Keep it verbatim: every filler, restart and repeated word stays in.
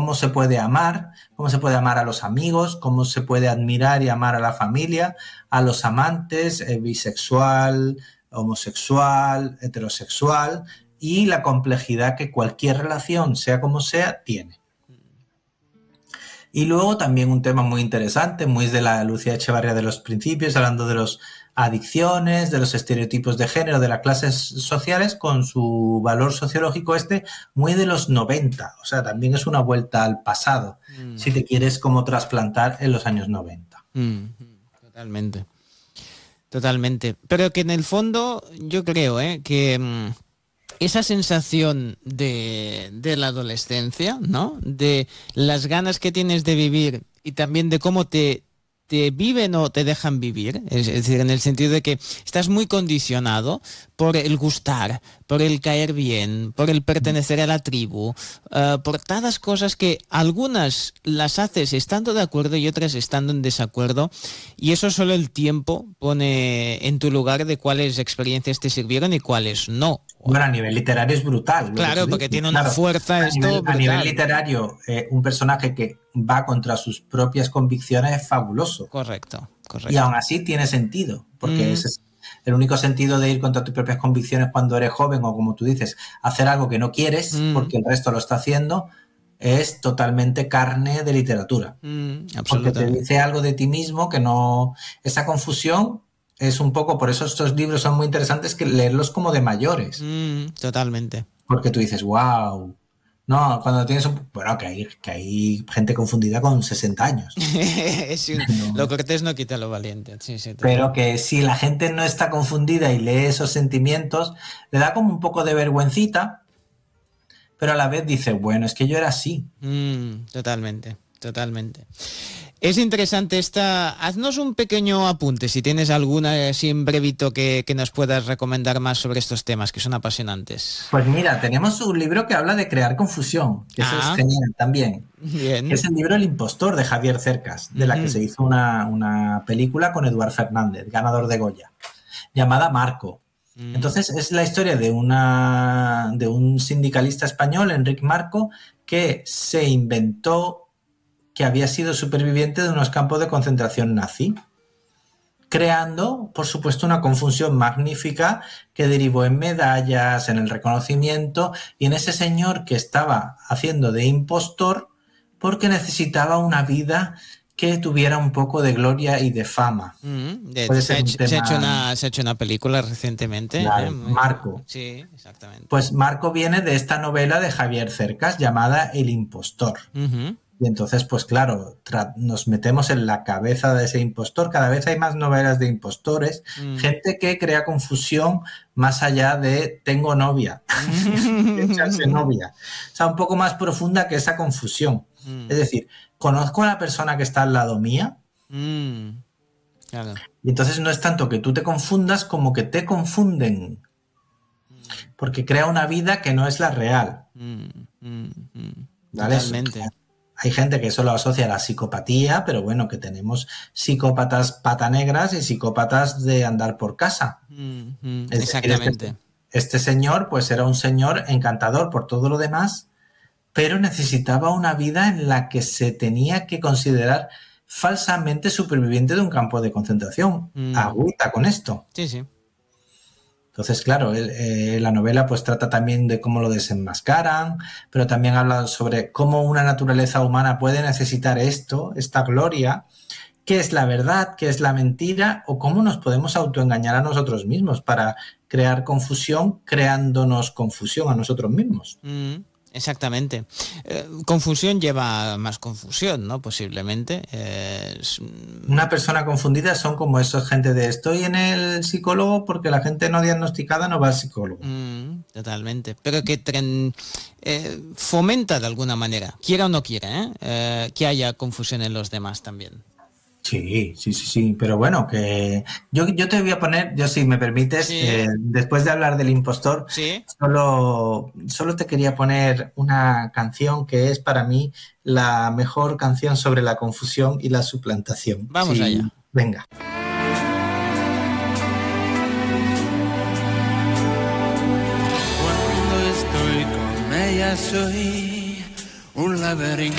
cómo se puede amar, cómo se puede amar a los amigos, cómo se puede admirar y amar a la familia, a los amantes, eh, bisexual, homosexual, heterosexual, y la complejidad que cualquier relación, sea como sea, tiene. Y luego también un tema muy interesante, muy de la Lucía Echevarría de los principios, hablando de las adicciones, de los estereotipos de género, de las clases sociales, con su valor sociológico este, muy de los noventa. O sea, también es una vuelta al pasado, mm. si te quieres como trasplantar en los años noventa. Mm, totalmente. Totalmente. Pero que en el fondo yo creo ¿eh? que... Mm, esa sensación de, de la adolescencia, ¿no? De las ganas que tienes de vivir y también de cómo te, te viven o te dejan vivir, es, es decir, en el sentido de que estás muy condicionado por el gustar, por el caer bien, por el pertenecer a la tribu, uh, por todas cosas que algunas las haces estando de acuerdo y otras estando en desacuerdo, y eso solo el tiempo pone en tu lugar de cuáles experiencias te sirvieron y cuáles no. Bueno, a nivel literario es brutal. Claro, porque dices. Tiene una claro, fuerza a esto nivel, brutal. A nivel literario, eh, un personaje que va contra sus propias convicciones es fabuloso. Correcto, correcto. Y aún así tiene sentido, porque mm. ese es el único sentido de ir contra tus propias convicciones cuando eres joven, o como tú dices, hacer algo que no quieres mm. porque el resto lo está haciendo, es totalmente carne de literatura. Mm, porque te dice algo de ti mismo que no... Esa confusión... Es un poco, por eso estos libros son muy interesantes, que leerlos como de mayores. Mm, totalmente. Porque tú dices, wow. No, cuando tienes un... Bueno, que hay, que hay gente confundida con sesenta años. sí, no. Lo cortés no quita lo valiente. Sí, sí, pero que si la gente no está confundida y lee esos sentimientos, le da como un poco de vergüencita, pero a la vez dice, bueno, es que yo era así. Mm, totalmente, totalmente. Es interesante esta... Haznos un pequeño apunte, si tienes alguna así en brevito que, que nos puedas recomendar más sobre estos temas, que son apasionantes. Pues mira, tenemos un libro que habla de crear confusión, que eso ah, es genial también. Bien. Que es el libro El impostor, de Javier Cercas, de la uh-huh. que se hizo una, una película con Eduard Fernández, ganador de Goya, llamada Marco. Uh-huh. Entonces es la historia de, una, de un sindicalista español, Enric Marco, que se inventó que había sido superviviente de unos campos de concentración nazi, creando, por supuesto, una confusión magnífica que derivó en medallas, en el reconocimiento y en ese señor que estaba haciendo de impostor porque necesitaba una vida que tuviera un poco de gloria y de fama. Mm, de, se, ha hecho, tema... se, ha hecho una, se ha hecho una película recientemente. Claro, ¿eh? Marco. Sí, exactamente. Pues Marco viene de esta novela de Javier Cercas llamada El impostor. Uh-huh. Y entonces, pues claro, tra- nos metemos en la cabeza de ese impostor. Cada vez hay más novelas de impostores, mm. gente que crea confusión más allá de tengo novia, de echarse novia. O sea, un poco más profunda que esa confusión. Mm. Es decir, conozco a la persona que está al lado mía. Mm. Claro. Y entonces no es tanto que tú te confundas como que te confunden. Porque crea una vida que no es la real. Mm. Mm. ¿Vale? Totalmente. Hay gente que eso lo asocia a la psicopatía, pero bueno, que tenemos psicópatas pata negras y psicópatas de andar por casa. Mm, mm, es exactamente. Decir, este, este señor, pues era un señor encantador por todo lo demás, pero necesitaba una vida en la que se tenía que considerar falsamente superviviente de un campo de concentración. Mm. Agüita con esto. Sí, sí. Entonces, claro, eh, la novela pues trata también de cómo lo desenmascaran, pero también habla sobre cómo una naturaleza humana puede necesitar esto, esta gloria, qué es la verdad, qué es la mentira, o cómo nos podemos autoengañar a nosotros mismos para crear confusión, creándonos confusión a nosotros mismos. Mm. Exactamente. Eh, confusión lleva a más confusión, ¿no? Posiblemente. Eh, es... Una persona confundida son como esos gente de estoy en el psicólogo porque la gente no diagnosticada no va al psicólogo. Mm, totalmente. Pero que tren, eh, fomenta de alguna manera, quiera o no quiera, ¿eh? Eh, que haya confusión en los demás también. Sí, sí, sí, sí, pero bueno, que yo, yo te voy a poner, yo si me permites, sí. eh, después de hablar del impostor, ¿Sí? solo, solo te quería poner una canción que es para mí la mejor canción sobre la confusión y la suplantación. Vamos sí, allá. Venga. Cuando estoy con ella soy un laberinto.